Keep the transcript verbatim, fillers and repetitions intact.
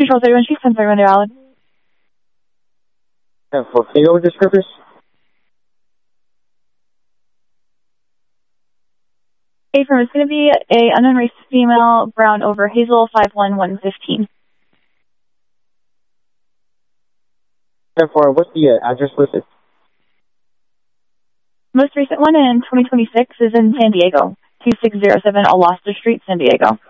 Control thirty-one, Chief, ten thirty-one, valid. ten four, can you go with this purpose? Affirm, it's going to be a unknown race female, brown over hazel, five one one fifteen. ten four, what's the uh, address listed? Most recent one in twenty twenty-six is in San Diego, two six zero seven Alasta Street, San Diego.